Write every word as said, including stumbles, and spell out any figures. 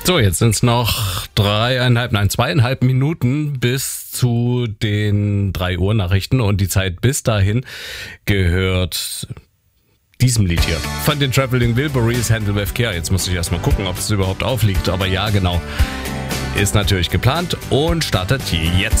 So, jetzt sind es noch dreieinhalb, nein, zweieinhalb Minuten bis zu den drei Uhr Nachrichten und die Zeit bis dahin gehört diesem Lied hier von den Traveling Wilburys, Handle with Care. Jetzt muss ich erstmal gucken, ob es überhaupt aufliegt, aber ja, genau, ist natürlich geplant und startet jetzt.